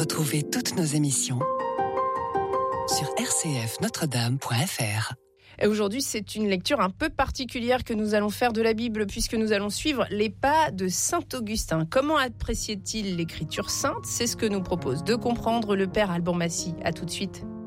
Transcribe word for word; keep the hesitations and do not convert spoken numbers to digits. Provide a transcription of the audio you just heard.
Retrouvez toutes nos émissions sur r c f notre dame point f r. Et aujourd'hui, c'est une lecture un peu particulière que nous allons faire de la Bible, puisque nous allons suivre les pas de saint Augustin. Comment appréciait-il l'écriture sainte ? C'est ce que nous propose de comprendre le père Alban Massy. À tout de suite.